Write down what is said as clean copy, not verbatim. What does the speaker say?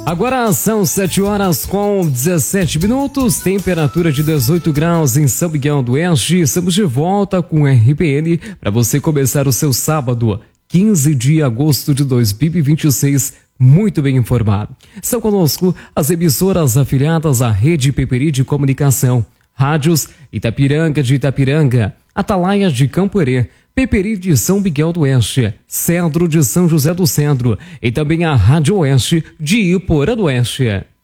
Agora são 7h17, temperatura de 18 graus em São Miguel do Oeste. Estamos de volta com o RPN para você começar o seu sábado, 15 de agosto de 2026, muito bem informado. Estão conosco as emissoras afiliadas à Rede Peperi de Comunicação, rádios Itapiranga de Itapiranga, Atalaia de Campo Herê, Peperi de São Miguel do Oeste, Cedro de São José do Cedro e também a Rádio Oeste de Iporã do Oeste.